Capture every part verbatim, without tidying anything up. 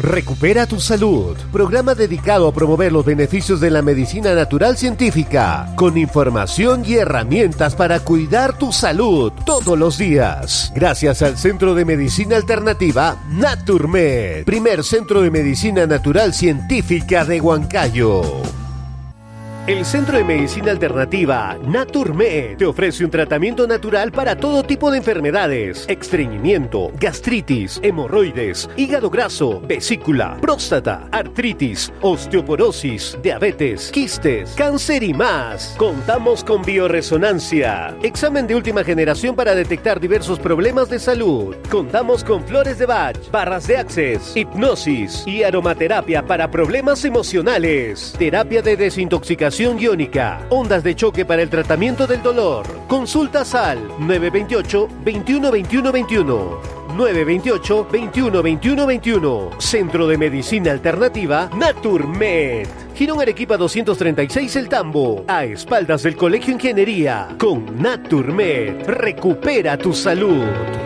Recupera tu salud, programa dedicado a promover los beneficios de la medicina natural científica, con información y herramientas para cuidar tu salud todos los días. Gracias al Centro de Medicina Alternativa Naturmed, primer centro de medicina natural científica de Huancayo. El Centro de Medicina Alternativa Naturmed te ofrece un tratamiento natural para todo tipo de enfermedades: estreñimiento, gastritis, hemorroides, hígado graso, vesícula, próstata, artritis, osteoporosis, diabetes, quistes, cáncer y más. Contamos con bioresonancia, examen de última generación para detectar diversos problemas de salud. Contamos con flores de Bach, barras de Access, hipnosis y aromaterapia para problemas emocionales, terapia de desintoxicación iónica, ondas de choque para el tratamiento del dolor. Consultas al nueve dos ocho, veintiuno, veintiuno, veintiuno. nueve dos ocho, veintiuno, veintiuno, veintiuno. Centro de Medicina Alternativa Naturmed. Girón Arequipa doscientos treinta y seis El Tambo, a espaldas del Colegio Ingeniería. Con Naturmed, recupera tu salud.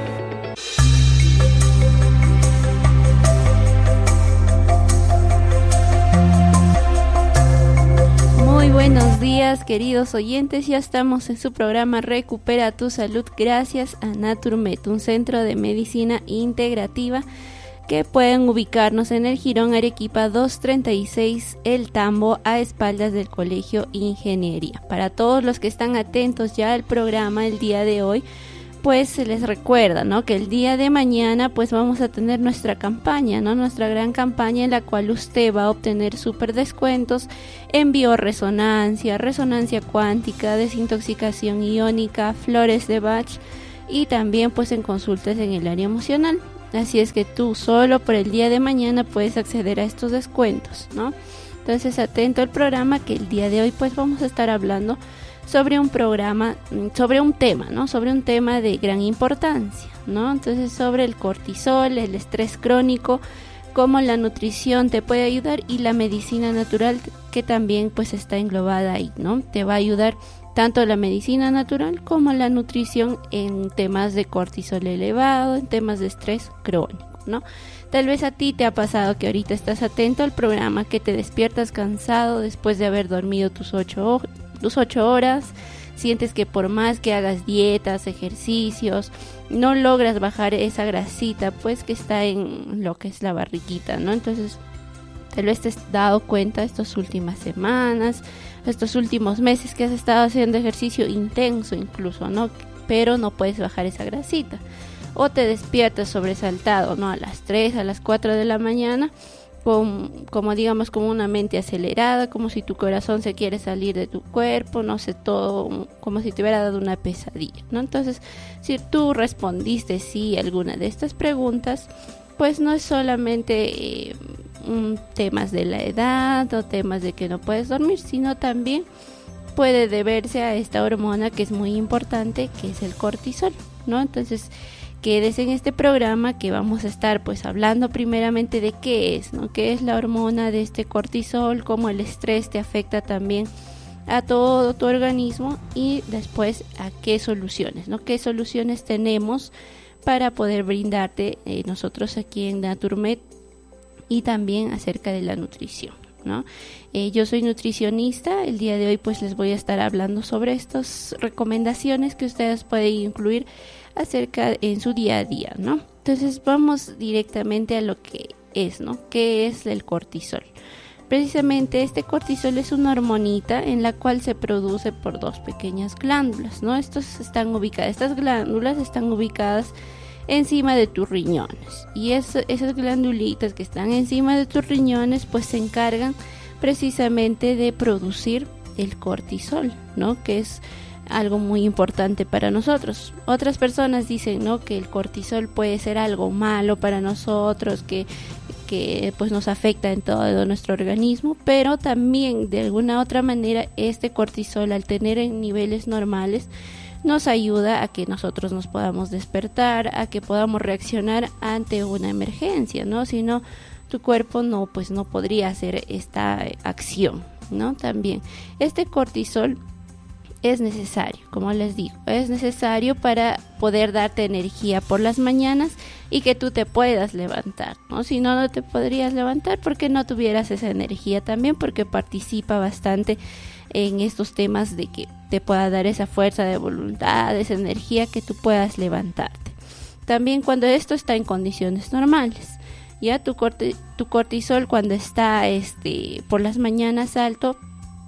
Muy buenos días, queridos oyentes. Ya estamos en su programa Recupera tu Salud gracias a Naturmed, un centro de medicina integrativa que pueden ubicarnos en el Girón Arequipa doscientos treinta y seis El Tambo, a espaldas del Colegio Ingeniería. Para todos los que están atentos ya al programa el día de hoy, pues se les recuerda, ¿no?, que el día de mañana pues vamos a tener nuestra campaña, ¿no?, nuestra gran campaña en la cual usted va a obtener súper descuentos en bioresonancia, resonancia cuántica, desintoxicación iónica, flores de Bach y también pues en consultas en el área emocional. Así es que tú solo por el día de mañana puedes acceder a estos descuentos, ¿no? Entonces atento al programa, que el día de hoy pues vamos a estar hablando sobre un programa, sobre un tema, ¿no? Sobre un tema de gran importancia, ¿no? Entonces, sobre el cortisol, el estrés crónico, cómo la nutrición te puede ayudar y la medicina natural, que también pues está englobada ahí, ¿no? Te va a ayudar tanto la medicina natural como la nutrición en temas de cortisol elevado, en temas de estrés crónico, ¿no? Tal vez a ti te ha pasado que ahorita estás atento al programa, que te despiertas cansado después de haber dormido tus ocho horas, tus ocho horas, sientes que por más que hagas dietas, ejercicios, no logras bajar esa grasita pues que está en lo que es la barriguita, ¿no? Entonces tal vez te has dado cuenta estas últimas semanas, estos últimos meses que has estado haciendo ejercicio intenso incluso, ¿no? Pero no puedes bajar esa grasita, o te despiertas sobresaltado, ¿no?, a las tres, a las cuatro de la mañana, Con, como digamos, como una mente acelerada, como si tu corazón se quiere salir de tu cuerpo, no sé, todo como si te hubiera dado una pesadilla, ¿no? Entonces, si tú respondiste sí a alguna de estas preguntas, pues no es solamente eh, un, temas de la edad o temas de que no puedes dormir, sino también puede deberse a esta hormona que es muy importante, que es el cortisol, ¿no? Entonces, quédese en este programa, que vamos a estar pues hablando primeramente de qué es, ¿no? Qué es la hormona de este cortisol, cómo el estrés te afecta también a todo tu organismo, y después a qué soluciones, ¿no? Qué soluciones tenemos para poder brindarte eh, nosotros aquí en Naturmed, y también acerca de la nutrición, ¿no? Eh, yo soy nutricionista. El día de hoy pues les voy a estar hablando sobre estas recomendaciones que ustedes pueden incluir acerca en su día a día, ¿no? Entonces vamos directamente a lo que es, ¿no? ¿Qué es el cortisol? Precisamente este cortisol es una hormonita en la cual se produce por dos pequeñas glándulas, ¿no? Estos están ubicadas, estas glándulas están ubicadas encima de tus riñones, y es, esas glandulitas que están encima de tus riñones pues se encargan precisamente de producir el cortisol, ¿no? Que es algo muy importante para nosotros. Otras personas dicen, ¿no?, que el cortisol puede ser algo malo para nosotros, que, que pues nos afecta en todo nuestro organismo, pero también de alguna otra manera este cortisol, al tener en niveles normales, nos ayuda a que nosotros nos podamos despertar, a que podamos reaccionar ante una emergencia, ¿no? Si no, tu cuerpo no, pues no podría hacer esta acción, ¿no? También este cortisol es necesario, como les digo, es necesario para poder darte energía por las mañanas y que tú te puedas levantar, ¿no? Si no, no te podrías levantar porque no tuvieras esa energía también, porque participa bastante en estos temas de que te pueda dar esa fuerza de voluntad, esa energía que tú puedas levantarte. También cuando esto está en condiciones normales, ya tu, corti- tu cortisol cuando está este por las mañanas alto,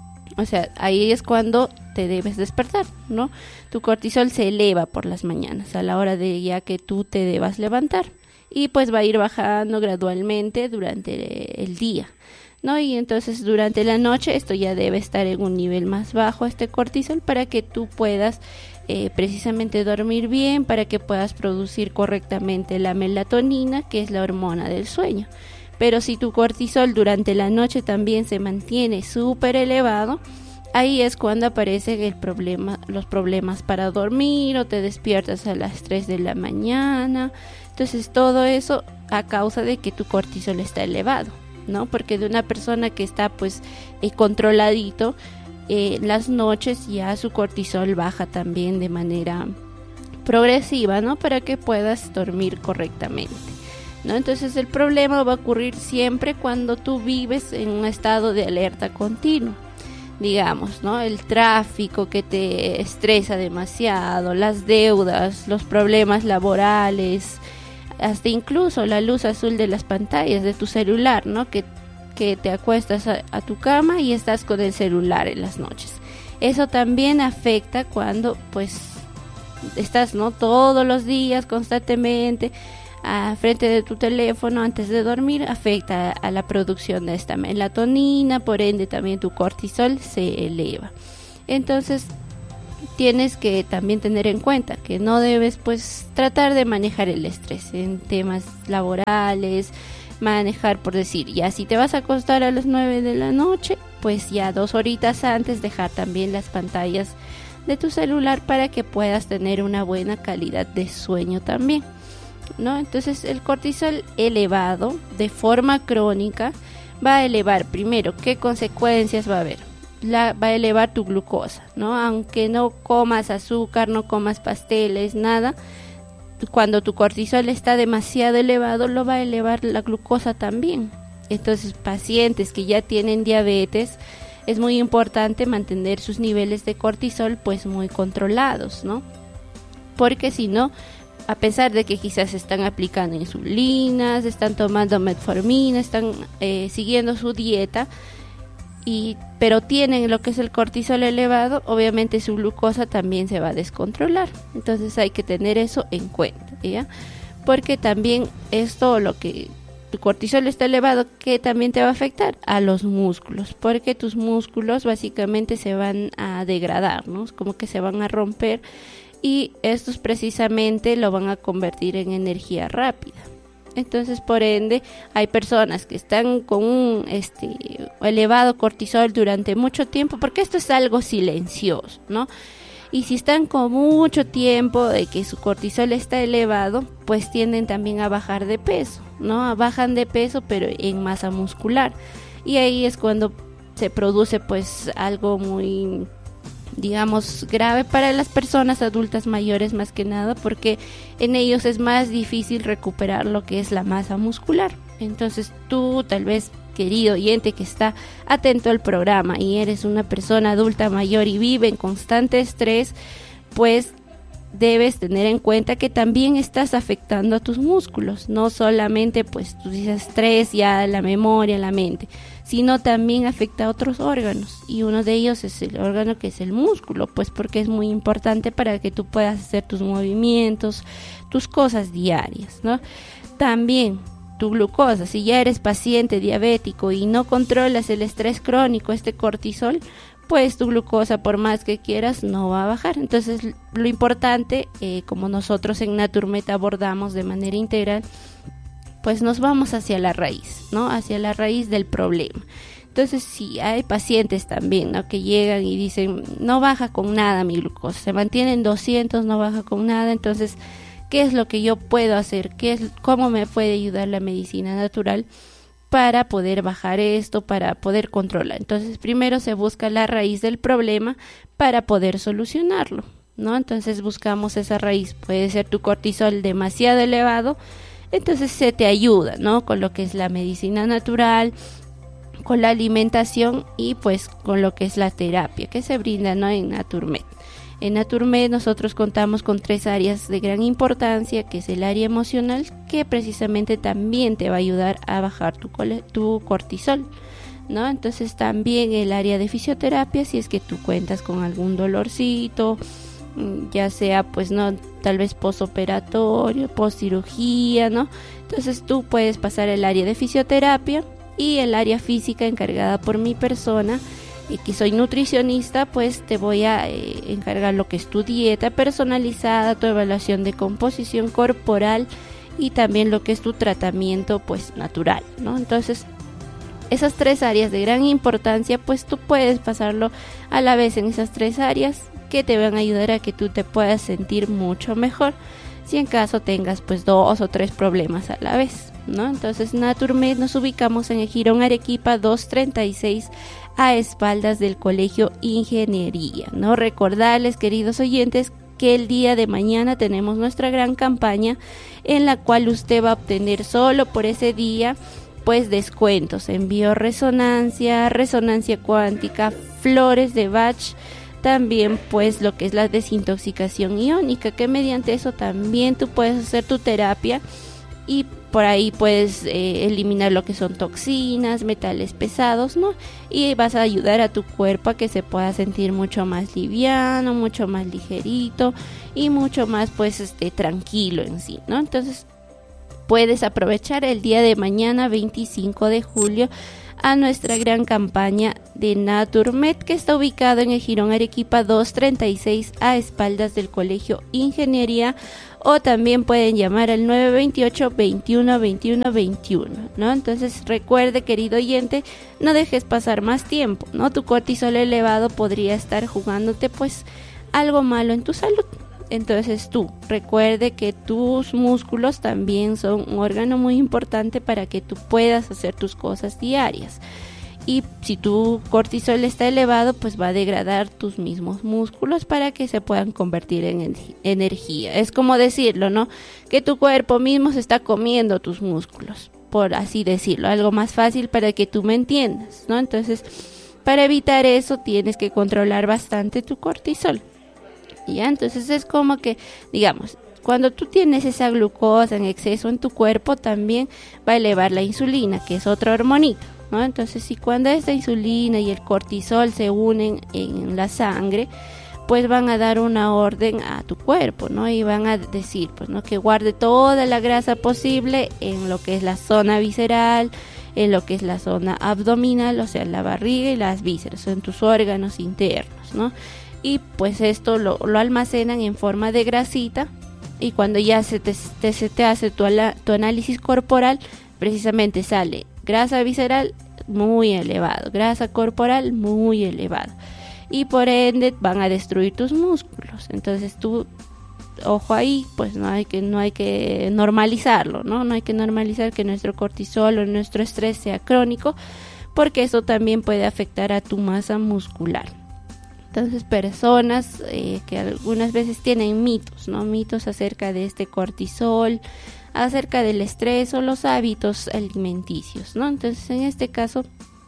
o sea, ahí es cuando te debes despertar, ¿no? Tu cortisol se eleva por las mañanas a la hora de ya que tú te debas levantar y pues va a ir bajando gradualmente durante el día, ¿no? Y entonces durante la noche esto ya debe estar en un nivel más bajo, este cortisol, para que tú puedas eh, precisamente dormir bien, para que puedas producir correctamente la melatonina, que es la hormona del sueño. Pero si tu cortisol durante la noche también se mantiene súper elevado, ahí es cuando aparecen el problema, los problemas para dormir, o te despiertas a las tres de la mañana. Entonces todo eso a causa de que tu cortisol está elevado, ¿no? Porque de una persona que está pues eh, controladito, eh, las noches ya su cortisol baja también de manera progresiva, ¿no? Para que puedas dormir correctamente, ¿no? Entonces el problema va a ocurrir siempre cuando tú vives en un estado de alerta continua, digamos, ¿no? El tráfico que te estresa demasiado, las deudas, los problemas laborales, hasta incluso la luz azul de las pantallas de tu celular, ¿no? Que, que te acuestas a, a tu cama y estás con el celular en las noches. Eso también afecta cuando pues estás, ¿no? Todos los días constantemente a frente de tu teléfono antes de dormir, afecta a la producción de esta melatonina, por ende también tu cortisol se eleva. Entonces tienes que también tener en cuenta que no debes pues tratar de manejar el estrés en temas laborales, manejar por decir, ya si te vas a acostar a las nueve de la noche, pues ya dos horitas antes dejar también las pantallas de tu celular para que puedas tener una buena calidad de sueño también, ¿no? Entonces el cortisol elevado de forma crónica va a elevar primero, ¿qué consecuencias va a haber? La, va a elevar tu glucosa, ¿no? Aunque no comas azúcar, no comas pasteles, nada, cuando tu cortisol está demasiado elevado, lo va a elevar la glucosa también. Entonces, pacientes que ya tienen diabetes, es muy importante mantener sus niveles de cortisol pues muy controlados, ¿no? Porque si no, a pesar de que quizás están aplicando insulinas, están tomando metformina, están eh, siguiendo su dieta, y, pero tienen lo que es el cortisol elevado, obviamente su glucosa también se va a descontrolar. Entonces hay que tener eso en cuenta, ¿ya? Porque también esto, lo que tu cortisol está elevado, ¿qué también te va a afectar? A los músculos, porque tus músculos básicamente se van a degradar, ¿no? Como que se van a romper, y estos precisamente lo van a convertir en energía rápida. Entonces, por ende, hay personas que están con un este, elevado cortisol durante mucho tiempo, porque esto es algo silencioso, ¿no? Y si están con mucho tiempo de que su cortisol está elevado, pues tienden también a bajar de peso, ¿no? Bajan de peso, pero en masa muscular. Y ahí es cuando se produce, pues, algo muy, digamos, grave para las personas adultas mayores, más que nada, porque en ellos es más difícil recuperar lo que es la masa muscular. Entonces tú, tal vez, querido oyente que está atento al programa y eres una persona adulta mayor y vive en constante estrés, pues debes tener en cuenta que también estás afectando a tus músculos, no solamente pues tú dices estrés, ya la memoria, la mente, sino también afecta a otros órganos, y uno de ellos es el órgano que es el músculo, pues porque es muy importante para que tú puedas hacer tus movimientos, tus cosas diarias, ¿no? También tu glucosa, si ya eres paciente diabético y no controlas el estrés crónico, este cortisol, pues tu glucosa, por más que quieras, no va a bajar. Entonces lo importante, eh, como nosotros en Naturmet abordamos de manera integral, pues nos vamos hacia la raíz, ¿no? Hacia la raíz del problema. Entonces, si hay pacientes también, ¿no?, que llegan y dicen, no baja con nada mi glucosa, se mantiene en doscientos, no baja con nada, entonces, ¿qué es lo que yo puedo hacer? ¿Qué es, cómo me puede ayudar la medicina natural? para poder bajar esto, para poder controlar. Entonces primero se busca la raíz del problema para poder solucionarlo, ¿no? Entonces buscamos esa raíz, puede ser tu cortisol demasiado elevado, entonces se te ayuda, ¿no? Con lo que es la medicina natural, con la alimentación y pues con lo que es la terapia que se brinda, ¿no? En Naturmed. En Naturmed nosotros contamos con tres áreas de gran importancia, que es el área emocional, que precisamente también te va a ayudar a bajar tu, tu cortisol, ¿no? Entonces también el área de fisioterapia, si es que tú cuentas con algún dolorcito, ya sea pues no, tal vez postoperatorio, postcirugía, ¿no? Entonces tú puedes pasar el área de fisioterapia, y el área física encargada por mi persona, y que soy nutricionista, pues te voy a eh, encargar lo que es tu dieta personalizada, tu evaluación de composición corporal y también lo que es tu tratamiento pues natural, ¿no? Entonces esas tres áreas de gran importancia, pues tú puedes pasarlo a la vez en esas tres áreas que te van a ayudar a que tú te puedas sentir mucho mejor si en caso tengas pues dos o tres problemas a la vez, ¿no? Entonces Naturmed nos ubicamos en el Jirón Arequipa doscientos treinta y seis, a espaldas del Colegio Ingeniería, ¿no? Recordarles, queridos oyentes, que el día de mañana tenemos nuestra gran campaña en la cual usted va a obtener solo por ese día pues descuentos en bioresonancia, resonancia cuántica, flores de Bach, también pues lo que es la desintoxicación iónica, que mediante eso también tú puedes hacer tu terapia y por ahí puedes eh, eliminar lo que son toxinas, metales pesados, ¿no? Y vas a ayudar a tu cuerpo a que se pueda sentir mucho más liviano, mucho más ligerito y mucho más pues este tranquilo en sí, ¿no? Entonces puedes aprovechar el día de mañana veinticinco de julio a nuestra gran campaña de Naturmed, que está ubicado en el Jirón Arequipa doscientos treinta y seis, a espaldas del Colegio Ingeniería, o también pueden llamar al nueve veintiocho, veintiuno, veintiuno, veintiuno, ¿no? Entonces recuerde, querido oyente, no dejes pasar más tiempo, ¿no? Tu cortisol elevado podría estar jugándote pues algo malo en tu salud. Entonces tú recuerde que tus músculos también son un órgano muy importante para que tú puedas hacer tus cosas diarias. Y si tu cortisol está elevado, pues va a degradar tus mismos músculos para que se puedan convertir en energía. Es como decirlo, ¿no? Que tu cuerpo mismo se está comiendo tus músculos, por así decirlo. Algo más fácil para que tú me entiendas, ¿no? Entonces, para evitar eso, tienes que controlar bastante tu cortisol. ¿Ya? Entonces es como que, digamos, cuando tú tienes esa glucosa en exceso en tu cuerpo, también va a elevar la insulina, que es otra hormonita, ¿no? Entonces, si cuando esta insulina y el cortisol se unen en la sangre, pues van a dar una orden a tu cuerpo, ¿no? Y van a decir, pues, ¿no? Que guarde toda la grasa posible en lo que es la zona visceral, en lo que es la zona abdominal, o sea, la barriga y las vísceras, en tus órganos internos, ¿no? Y pues esto lo, lo almacenan en forma de grasita, y cuando ya se te, te, se te hace tu, ala, tu análisis corporal, precisamente sale grasa visceral muy elevado, grasa corporal muy elevado, y por ende van a destruir tus músculos. Entonces tú, ojo ahí, pues no hay que no hay que normalizarlo, ¿no? No hay que normalizar que nuestro cortisol o nuestro estrés sea crónico, porque eso también puede afectar a tu masa muscular. Entonces, personas eh, que algunas veces tienen mitos, ¿no? Mitos acerca de este cortisol, acerca del estrés o los hábitos alimenticios, ¿no? Entonces, en este caso,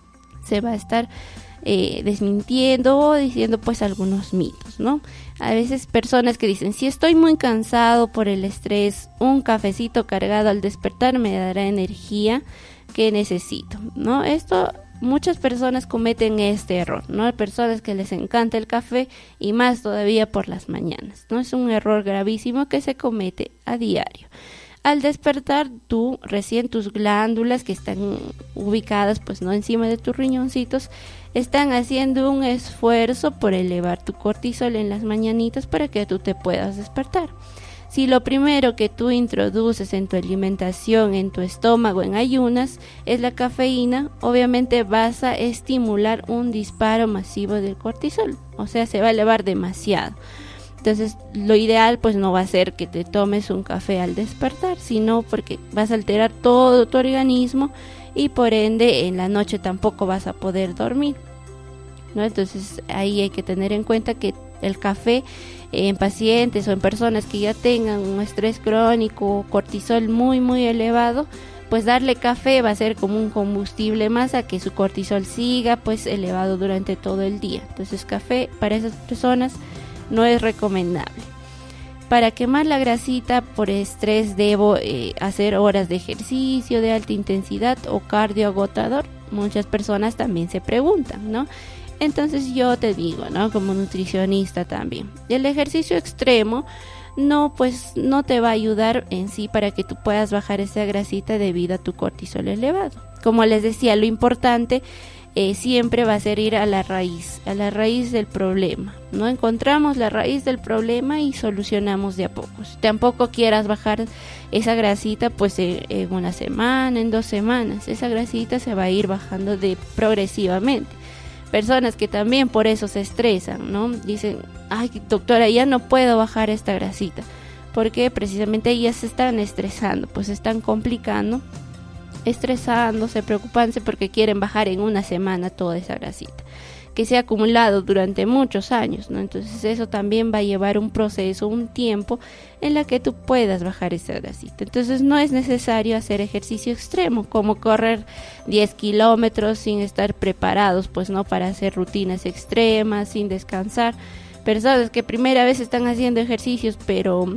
se va a estar eh, desmintiendo o diciendo, pues, algunos mitos, ¿no? A veces personas que dicen, si estoy muy cansado por el estrés, un cafecito cargado al despertar me dará energía que necesito, ¿no? Esto... Muchas personas cometen este error, ¿no? Personas que les encanta el café y más todavía por las mañanas, ¿no? Es un error gravísimo que se comete a diario. Al despertar, tú, recién tus glándulas que están ubicadas, pues no encima de tus riñoncitos, están haciendo un esfuerzo por elevar tu cortisol en las mañanitas para que tú te puedas despertar. Si lo primero que tú introduces en tu alimentación, en tu estómago, en ayunas, es la cafeína, obviamente vas a estimular un disparo masivo del cortisol, o sea, se va a elevar demasiado. Entonces, lo ideal pues no va a ser que te tomes un café al despertar, sino porque vas a alterar todo tu organismo y por ende en la noche tampoco vas a poder dormir, ¿no? Entonces ahí hay que tener en cuenta que el café en pacientes o en personas que ya tengan un estrés crónico, cortisol muy muy elevado, pues darle café va a ser como un combustible más a que su cortisol siga pues elevado durante todo el día. Entonces café para esas personas no es recomendable. Para quemar la grasita por estrés debo eh, hacer horas de ejercicio de alta intensidad o cardio agotador. Muchas personas también se preguntan, ¿no? Entonces yo te digo, ¿no? Como nutricionista también, el ejercicio extremo no, pues no te va a ayudar en sí para que tú puedas bajar esa grasita debido a tu cortisol elevado. Como les decía, lo importante eh, siempre va a ser ir a la raíz, a la raíz del problema, ¿no? Encontramos la raíz del problema y solucionamos de a pocos. Tampoco quieras bajar esa grasita pues en, en una semana, en dos semanas. Esa grasita se va a ir bajando de progresivamente. Personas que también por eso se estresan, ¿no? Dicen, ay doctora, ya no puedo bajar esta grasita, porque precisamente ellas se están estresando, pues se están complicando, estresándose, preocupándose porque quieren bajar en una semana toda esa grasita, que se ha acumulado durante muchos años, ¿no? Entonces eso también va a llevar un proceso, un tiempo en la que tú puedas bajar esa grasita. Entonces no es necesario hacer ejercicio extremo, como correr diez kilómetros sin estar preparados, pues no, para hacer rutinas extremas, sin descansar. Personas que primera vez están haciendo ejercicios, pero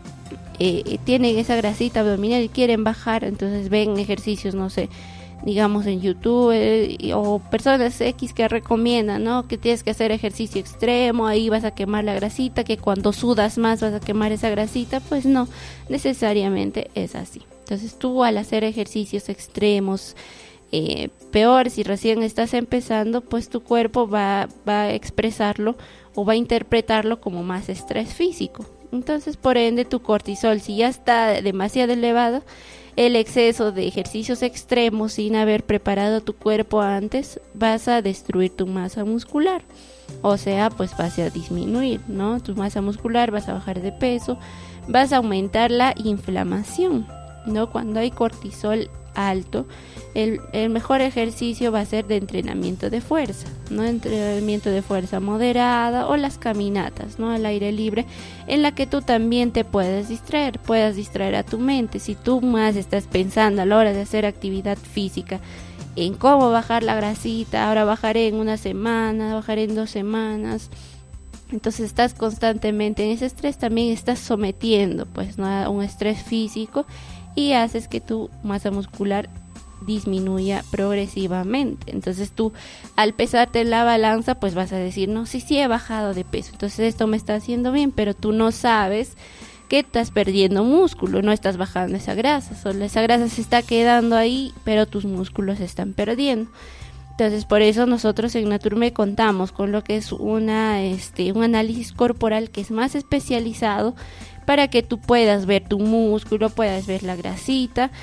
eh, tienen esa grasita abdominal y quieren bajar, entonces ven ejercicios, no sé, digamos en YouTube eh, o personas X que recomiendan, ¿no? Que tienes que hacer ejercicio extremo, ahí vas a quemar la grasita, que cuando sudas más vas a quemar esa grasita. Pues no necesariamente es así. Entonces tú al hacer ejercicios extremos, eh, peor si recién estás empezando, pues tu cuerpo va, va a expresarlo o va a interpretarlo como más estrés físico. Entonces por ende tu cortisol, si ya está demasiado elevado, el exceso de ejercicios extremos sin haber preparado tu cuerpo antes, vas a destruir tu masa muscular. O sea, pues vas a disminuir, ¿no? Tu masa muscular, vas a bajar de peso, vas a aumentar la inflamación, ¿no? Cuando hay cortisol alto, el, el mejor ejercicio va a ser de entrenamiento de fuerza, ¿no? Entrenamiento de fuerza moderada o las caminatas, ¿no? Al aire libre, en la que tú también te puedes distraer, puedas distraer a tu mente. Si tú más estás pensando a la hora de hacer actividad física en cómo bajar la grasita, ahora bajaré en una semana, bajaré en dos semanas, entonces estás constantemente en ese estrés, también estás sometiendo pues, ¿no? a un estrés físico y haces que tu masa muscular disminuya progresivamente. Entonces tú al pesarte en la balanza pues vas a decir, no, sí, sí he bajado de peso, entonces esto me está haciendo bien, pero tú no sabes que estás perdiendo músculo, no estás bajando esa grasa, solo esa grasa se está quedando ahí, pero tus músculos se están perdiendo. Entonces por eso nosotros en Naturmed contamos con lo que es una, este, un análisis corporal que es más especializado para que tú puedas ver tu músculo, puedas ver la grasita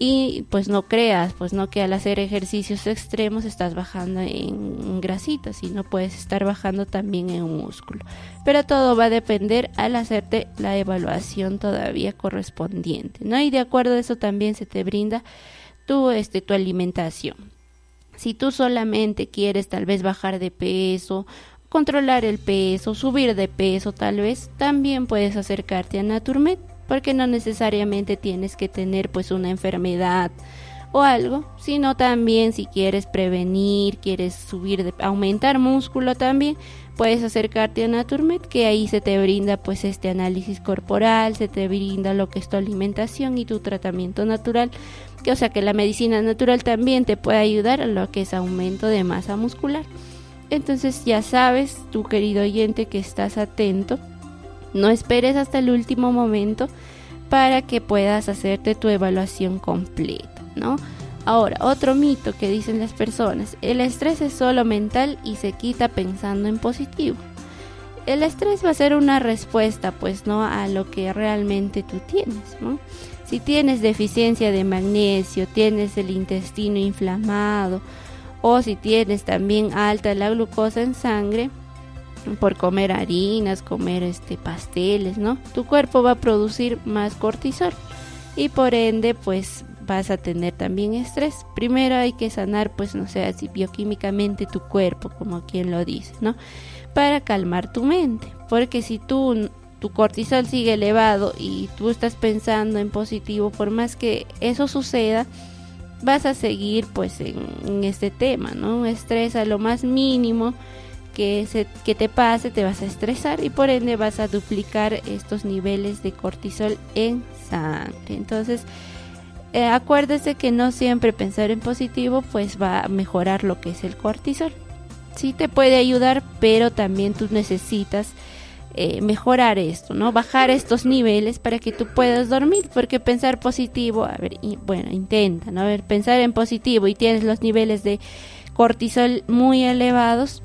y pues no creas, pues no que al hacer ejercicios extremos estás bajando en grasita, sino puedes estar bajando también en un músculo. Pero todo va a depender al hacerte la evaluación todavía correspondiente, ¿no? Y de acuerdo a eso también se te brinda tu, este, tu alimentación. Si tú solamente quieres tal vez bajar de peso, controlar el peso, subir de peso tal vez, también puedes acercarte a Naturmed, porque no necesariamente tienes que tener pues una enfermedad o algo, sino también si quieres prevenir, quieres subir, de, aumentar músculo también, puedes acercarte a Naturmed, que ahí se te brinda pues este análisis corporal, se te brinda lo que es tu alimentación y tu tratamiento natural, que o sea que la medicina natural también te puede ayudar a lo que es aumento de masa muscular. Entonces ya sabes, tu querido oyente, que estás atento. No esperes hasta el último momento para que puedas hacerte tu evaluación completa, ¿no? Ahora, otro mito que dicen las personas: el estrés es solo mental y se quita pensando en positivo. El estrés va a ser una respuesta, pues, ¿no?, a lo que realmente tú tienes, ¿no? Si tienes deficiencia de magnesio, tienes el intestino inflamado, o si tienes también alta la glucosa en sangre, por comer harinas, comer este pasteles, ¿no? Tu cuerpo va a producir más cortisol y por ende pues vas a tener también estrés. Primero hay que sanar, pues no sé, así bioquímicamente tu cuerpo, como quien lo dice, ¿no? Para calmar tu mente, porque si tú, tu cortisol sigue elevado y tú estás pensando en positivo, por más que eso suceda, vas a seguir pues en, en este tema, ¿no? Estrés a lo más mínimo que, se, que te pase, te vas a estresar y por ende vas a duplicar estos niveles de cortisol en sangre. Entonces, eh, acuérdese que no siempre pensar en positivo pues va a mejorar lo que es el cortisol. Sí te puede ayudar, pero también tú necesitas eh, mejorar esto, ¿no? Bajar estos niveles para que tú puedas dormir, porque pensar positivo, a ver, y, bueno, intenta, ¿no? A ver, pensar en positivo y tienes los niveles de cortisol muy elevados,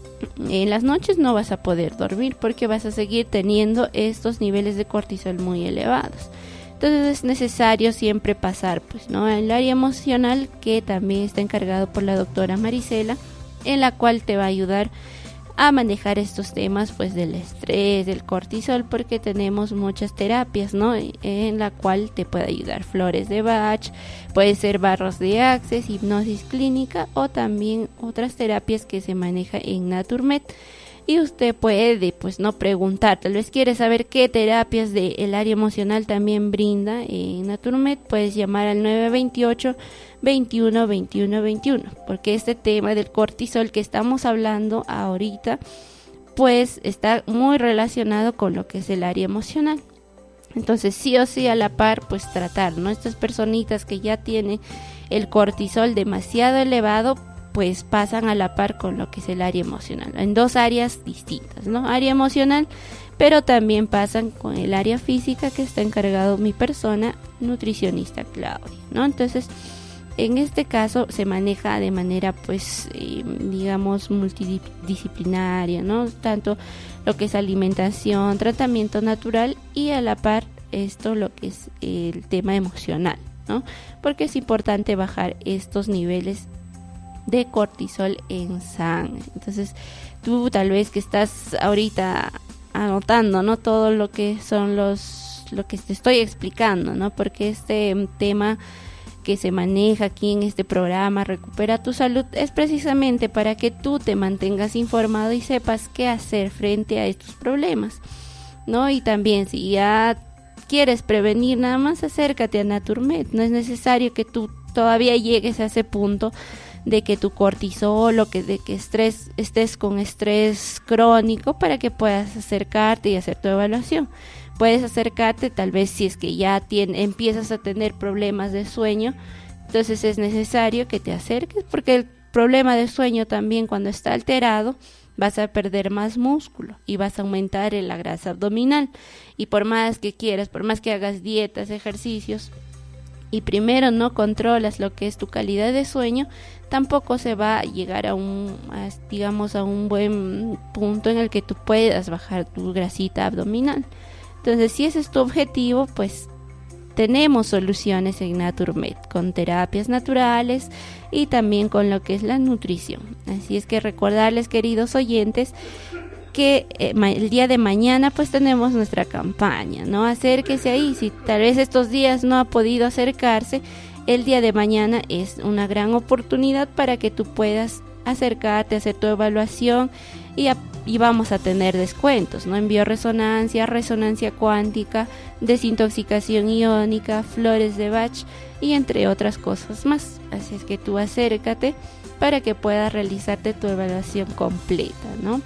en las noches no vas a poder dormir porque vas a seguir teniendo estos niveles de cortisol muy elevados. Entonces es necesario siempre pasar, pues, ¿no? El área emocional, que también está encargado por la doctora Marisela, en la cual te va a ayudar a manejar estos temas, pues, del estrés, del cortisol, porque tenemos muchas terapias, ¿no? En la cual te puede ayudar flores de Bach, puede ser barros de Access, hipnosis clínica o también otras terapias que se maneja en Naturmed. Y usted puede, pues, no preguntar, tal vez quiere saber qué terapias del área emocional también brinda en Naturmed, puedes llamar al nueve dos ocho, veintiuno, veintiuno, veintiuno, porque este tema del cortisol que estamos hablando ahorita, pues está muy relacionado con lo que es el área emocional. Entonces, sí o sí, a la par, pues tratar, ¿no? Estas personitas que ya tienen el cortisol demasiado elevado, pues pasan a la par con lo que es el área emocional, en dos áreas distintas, ¿no? Área emocional, pero también pasan con el área física, que está encargado mi persona, nutricionista Claudia, ¿no? Entonces, en este caso se maneja de manera, pues, eh, digamos, multidisciplinaria, ¿no? Tanto lo que es alimentación, tratamiento natural y a la par esto lo que es el tema emocional, ¿no? Porque es importante bajar estos niveles de cortisol en sangre. Entonces, tú tal vez que estás ahorita anotando, ¿no? Todo lo que son los, lo que te estoy explicando, ¿no? Porque este tema que se maneja aquí en este programa Recupera tu Salud es precisamente para que tú te mantengas informado y sepas qué hacer frente a estos problemas, ¿no? Y también, si ya quieres prevenir, nada más acércate a Naturmed. No es necesario que tú todavía llegues a ese punto de que tu cortisol o que de que estrés, estés con estrés crónico para que puedas acercarte y hacer tu evaluación. Puedes acercarte tal vez si es que ya tiene, empiezas a tener problemas de sueño, entonces es necesario que te acerques, porque el problema de sueño también, cuando está alterado, vas a perder más músculo y vas a aumentar la grasa abdominal, y por más que quieras, por más que hagas dietas, ejercicios y primero no controlas lo que es tu calidad de sueño, tampoco se va a llegar a un, a, digamos, a un buen punto en el que tú puedas bajar tu grasita abdominal. Entonces, si ese es tu objetivo, pues tenemos soluciones en Naturmed, con terapias naturales y también con lo que es la nutrición. Así es que recordarles, queridos oyentes, que eh, el día de mañana pues tenemos nuestra campaña, ¿no? Acérquese ahí, si tal vez estos días no ha podido acercarse, el día de mañana es una gran oportunidad para que tú puedas acercarte, hacer tu evaluación y, a, y vamos a tener descuentos, ¿no? En bioresonancia, resonancia cuántica, desintoxicación iónica, flores de Bach y entre otras cosas más. Así es que tú acércate para que puedas realizarte tu evaluación completa, ¿no?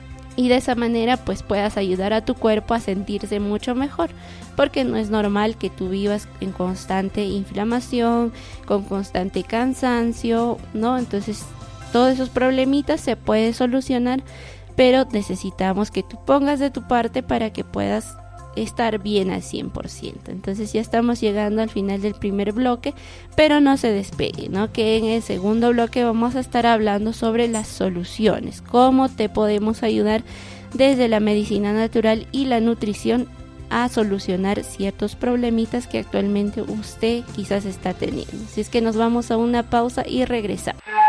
Y de esa manera pues puedas ayudar a tu cuerpo a sentirse mucho mejor, porque no es normal que tú vivas en constante inflamación, con constante cansancio, ¿no? Entonces todos esos problemitas se pueden solucionar, pero necesitamos que tú pongas de tu parte para que puedas estar bien al cien por ciento. Entonces ya estamos llegando al final del primer bloque, pero no se despegue, ¿no? Que en el segundo bloque vamos a estar hablando sobre las soluciones, cómo te podemos ayudar desde la medicina natural y la nutrición a solucionar ciertos problemitas que actualmente usted quizás está teniendo. Así es que nos vamos a una pausa y regresamos.